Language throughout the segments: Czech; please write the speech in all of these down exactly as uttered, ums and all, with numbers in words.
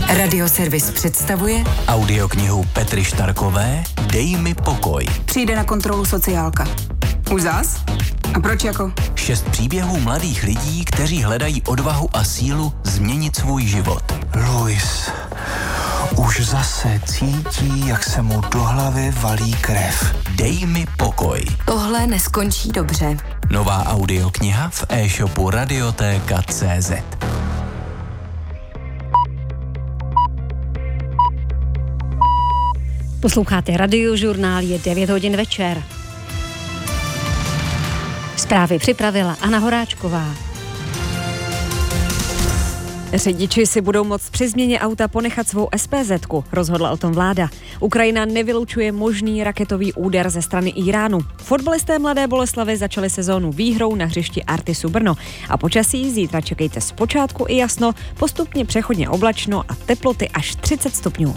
Radioservis představuje audioknihu Petry Štarkové Dej mi pokoj. Přijde na kontrolu sociálka. Už zas? A proč jako? Šest příběhů mladých lidí, kteří hledají odvahu a sílu změnit svůj život. Luis už zase cítí, jak se mu do hlavy valí krev. Dej mi pokoj. Tohle neskončí dobře. Nová audiokniha v e-shopu radioteka tečka cé zet. Posloucháte Radiožurnál, je devět hodin večer. Zprávy připravila Anna Horáčková. Řidiči si budou moct při změně auta ponechat svou es pé zetku, rozhodla o tom vláda. Ukrajina nevylučuje možný raketový úder ze strany Íránu. Fotbalisté Mladé Boleslavi začali sezónu výhrou na hřišti Artisu Brno. A počasí zítra čekejte zpočátku i jasno, postupně přechodně oblačno a teploty až třicet stupňů.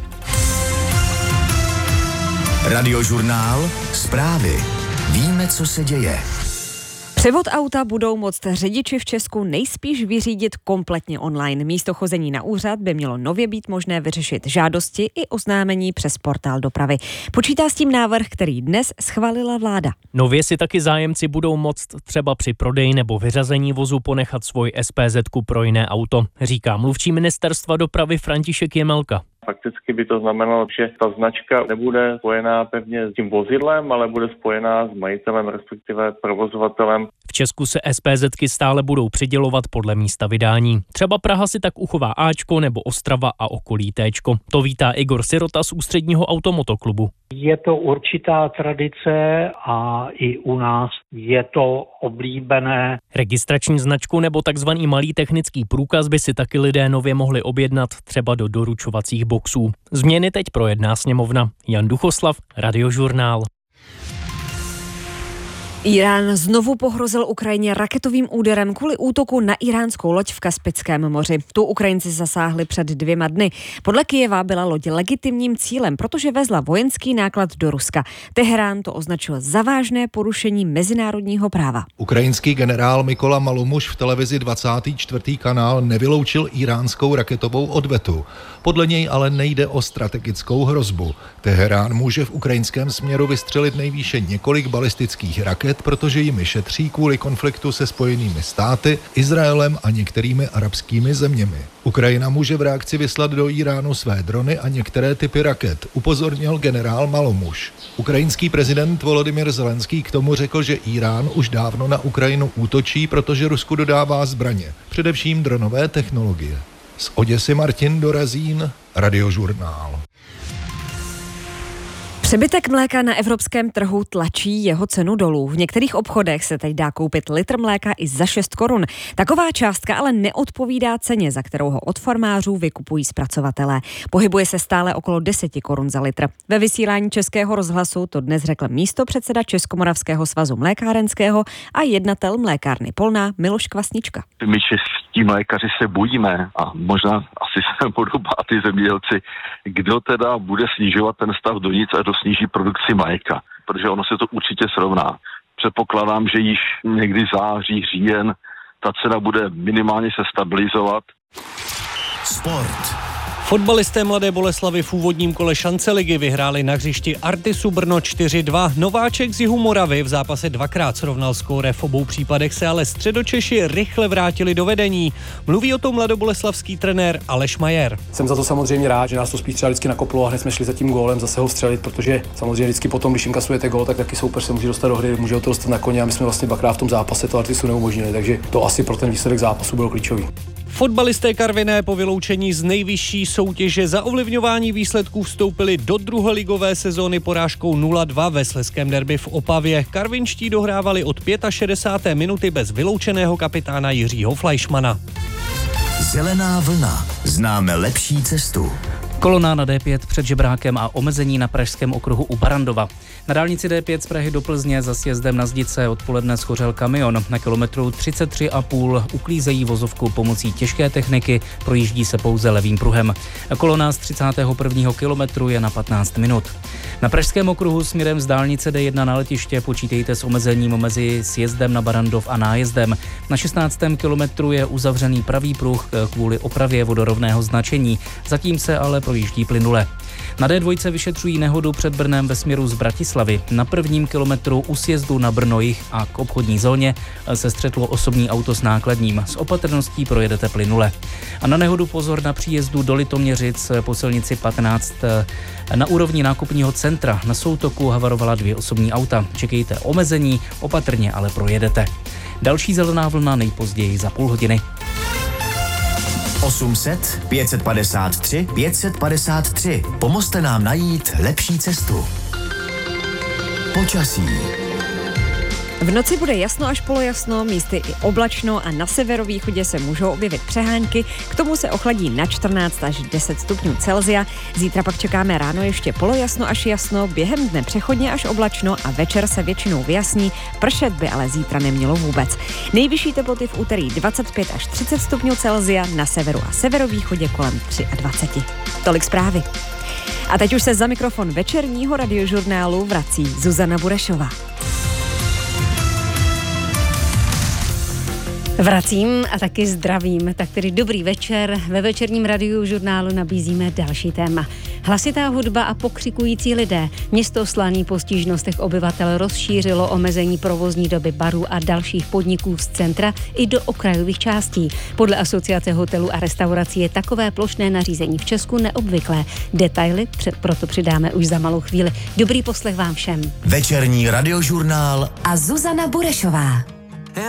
Radiožurnál, zprávy. Víme, co se děje. Převod auta budou moct řidiči v Česku nejspíš vyřídit kompletně online. Místo chození na úřad by mělo nově být možné vyřešit žádosti i oznámení přes portál dopravy. Počítá s tím návrh, který dnes schválila vláda. Nově si taky zájemci budou moct třeba při prodeji nebo vyřazení vozu ponechat svůj es pé zetku pro jiné auto, říká mluvčí ministerstva dopravy František Jemelka. Fakticky by to znamenalo, že ta značka nebude spojená pevně s tím vozidlem, ale bude spojená s majitelem, respektive provozovatelem. V Česku se es pé zetky stále budou přidělovat podle místa vydání. Třeba Praha si tak uchová Ačko nebo Ostrava a okolí Téčko. To vítá Igor Sirota z Ústředního automotoklubu. Je to určitá tradice a i u nás je to oblíbené. Registrační značku nebo takzvaný malý technický průkaz by si taky lidé nově mohli objednat třeba do doručovacích boxů. Změny teď projedná sněmovna. Jan Duchoslav, Radiožurnál. Irán znovu pohrozil Ukrajině raketovým úderem kvůli útoku na iránskou loď v Kaspickém moři. Tu Ukrajinci zasáhli před dvěma dny. Podle Kyjeva byla loď legitimním cílem, protože vezla vojenský náklad do Ruska. Teherán to označil za vážné porušení mezinárodního práva. Ukrajinský generál Mykola Malumuš v televizi dvacátý čtvrtý kanál nevyloučil iránskou raketovou odvetu. Podle něj ale nejde o strategickou hrozbu. Teherán může v ukrajinském směru vystřelit nejvýše několik balistických raket, protože jimi šetří kvůli konfliktu se Spojenými státy, Izraelem a některými arabskými zeměmi. Ukrajina může v reakci vyslat do Iránu své drony a některé typy raket, upozornil generál Malumuš. Ukrajinský prezident Volodymyr Zelenský k tomu řekl, že Irán už dávno na Ukrajinu útočí, protože Rusku dodává zbraně, především dronové technologie. Z Oděsy Martin Dorazín, Radiožurnál. Přebytek mléka na evropském trhu tlačí jeho cenu dolů. V některých obchodech se teď dá koupit litr mléka i za šest korun. Taková částka ale neodpovídá ceně, za kterou ho od farmářů vykupují zpracovatelé. Pohybuje se stále okolo deset korun za litr. Ve vysílání Českého rozhlasu to dnes řekl místopředseda Českomoravského svazu mlékárenského a jednatel mlékárny Polná Miloš Kvasnička. My čeští mlékaři se bojíme a možná asi se budou bát i zemědělci, kdo teda bude snižovat ten stav do nic a do sníží produkci mléka, protože ono se to určitě srovná. Předpokládám, že již někdy září, říjen ta cena bude minimálně se stabilizovat. Sport. Fotbalisté Mladé Boleslavy v úvodním kole šance ligy vyhráli na hřišti Artisu Brno čtyři dva. Nováček z jihu Moravy v zápase dvakrát srovnal skóre, v obou případech se ale Středočeši rychle vrátili do vedení. Mluví o tom mladoboleslavský trenér Aleš Majer. Jsem za to samozřejmě rád, že nás to spíš třeba vždycky nakoplo a hned jsme šli za tím gólem zase ho vstřelit, protože samozřejmě vždycky potom, když inkasujete gól, tak taky soupeř se může dostat do hry, může ho to dostat na koně a my jsme vlastně dvakrát v tom zápase to Artisu neumožnili, takže to asi pro ten výsledek zápasu bylo klíčový. Fotbalisté Karviné po vyloučení z nejvyšší soutěže za ovlivňování výsledků vstoupili do druholigové sezóny porážkou nula dva ve slezském derby v Opavě. Karvinští dohrávali od šedesáté páté minuty bez vyloučeného kapitána Jiřího Fleischmana. Zelená vlna. Známe lepší cestu. Kolona na D pět před Žebrákem a omezení na pražském okruhu u Barandova. Na dálnici D pět z Prahy do Plzně za sjezdem na Zdice odpoledne schořel kamion. Na kilometru třicet tři a půl uklízejí vozovku pomocí těžké techniky, projíždí se pouze levým pruhem. Kolona z třicátého prvního kilometru je na patnáct minut. Na pražském okruhu směrem z dálnice D jedna na letiště počítejte s omezením mezi sjezdem na Barandov a nájezdem. Na šestnáctém kilometru je uzavřený pravý pruh kvůli opravě vodorovného značení. Zatím se ale projíždí plynule. Na D dva vyšetřují nehodu před Brnem ve směru z Bratislavy. Na prvním kilometru u sjezdu na Brno jih a k obchodní zóně se střetlo osobní auto s nákladním. S opatrností projedete plynule. A na nehodu pozor na příjezdu do Litoměřic po silnici patnáct. Na úrovni nákupního centra na Soutoku havarovala dvě osobní auta. Čekejte omezení, opatrně ale projedete. Další zelená vlna nejpozději za půl hodiny. osm set pět set padesát tři pět set padesát tři. Pomozte nám najít lepší cestu. Počasí. V noci bude jasno až polojasno, místy i oblačno a na severovýchodě se můžou objevit přehánky. K tomu se ochladí na čtrnáct až deset stupňů Celsia. Zítra pak čekáme ráno ještě polojasno až jasno, během dne přechodně až oblačno a večer se většinou vyjasní. Pršet by ale zítra nemělo vůbec. Nejvyšší teploty v úterý dvacet pět až třicet stupňů Celsia, na severu a severovýchodě kolem dvacet tři. Tolik zprávy. A teď už se za mikrofon večerního radiožurnálu vrací Zuzana Burešová. Vracím a taky zdravím. Tak tedy dobrý večer. Ve večerním radiožurnálu nabízíme další téma. Hlasitá hudba a pokřikující lidé. Město Slaný po stížnostech obyvatel rozšířilo omezení provozní doby barů a dalších podniků z centra i do okrajových částí. Podle Asociace hotelů a restaurací je takové plošné nařízení v Česku neobvyklé. Detaily proto přidáme už za malou chvíli. Dobrý poslech vám všem. Večerní radiožurnál a Zuzana Burešová.